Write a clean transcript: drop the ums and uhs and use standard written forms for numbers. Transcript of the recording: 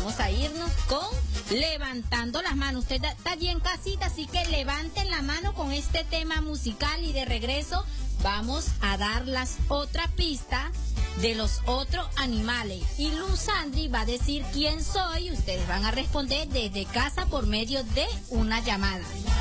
vamos a irnos con Levantando las Manos. Usted está allí en casita, así que levanten la mano con este tema musical y de regreso vamos a dar las otra pista de los otros animales. Y Luz Sandri va a decir quién soy. Ustedes van a responder desde casa por medio de una llamada.